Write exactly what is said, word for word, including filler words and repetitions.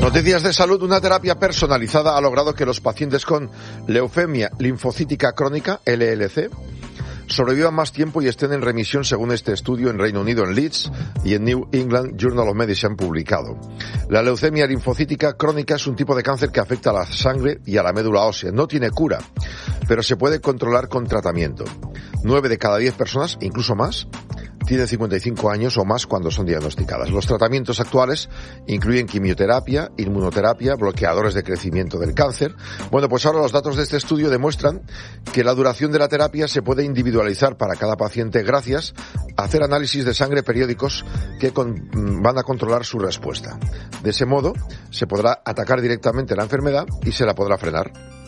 Noticias de salud. Una terapia personalizada ha logrado que los pacientes con leucemia linfocítica crónica, L L C, sobrevivan más tiempo y estén en remisión, según este estudio en Reino Unido, en Leeds, y en New England Journal of Medicine publicado. La leucemia linfocítica crónica es un tipo de cáncer que afecta a la sangre y a la médula ósea. No tiene cura, pero se puede controlar con tratamiento. Nueve de cada diez personas, incluso más, tienen cincuenta y cinco años o más cuando son diagnosticadas. Los tratamientos actuales incluyen quimioterapia, inmunoterapia, bloqueadores de crecimiento del cáncer. Bueno, pues ahora los datos de este estudio demuestran que la duración de la terapia se puede individualizar para cada paciente gracias a hacer análisis de sangre periódicos que con, van a controlar su respuesta. De ese modo, se podrá atacar directamente la enfermedad y se la podrá frenar.